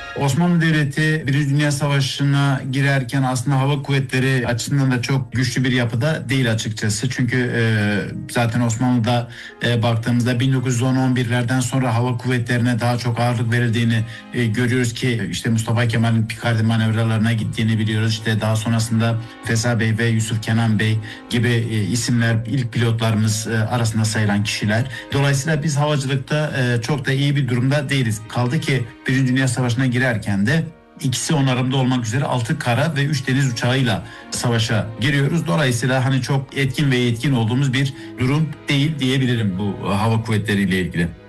Osmanlı Devleti Birinci Dünya Savaşı'na girerken aslında hava kuvvetleri açısından da çok güçlü bir yapıda değil açıkçası. Çünkü zaten Osmanlı'da baktığımızda 1910-11'lerden sonra hava kuvvetlerine daha çok ağırlık verildiğini görüyoruz ki işte Mustafa Kemal'in Pikardi manevralarına gittiğini biliyoruz. İşte daha sonrasında Feza Bey ve Yusuf Kenan Bey gibi isimler ilk pilotlarımız arasında sayılan kişiler. Dolayısıyla biz havacılıkta çok da iyi bir durumda değiliz. Kaldı ki Birinci Dünya Savaşı'na girerken de ikisi onarımda olmak üzere 6 kara ve 3 deniz uçağıyla savaşa giriyoruz. Dolayısıyla çok etkin ve yetkin olduğumuz bir durum değil diyebilirim bu hava kuvvetleriyle ilgili.